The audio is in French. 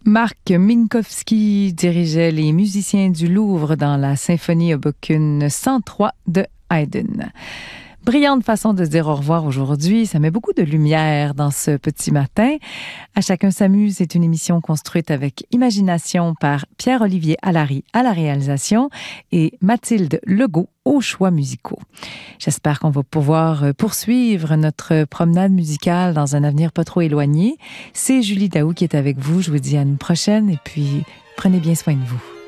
Marc Minkowski dirigeait les musiciens du Louvre dans la symphonie Opus 103 de Haydn. Brillante façon de se dire au revoir aujourd'hui. Ça met beaucoup de lumière dans ce petit matin. À chacun s'amuse, c'est une émission construite avec imagination par Pierre-Olivier Allary à la réalisation et Mathilde Legault aux choix musicaux. J'espère qu'on va pouvoir poursuivre notre promenade musicale dans un avenir pas trop éloigné. C'est Julie Daou qui est avec vous. Je vous dis à une prochaine et puis prenez bien soin de vous.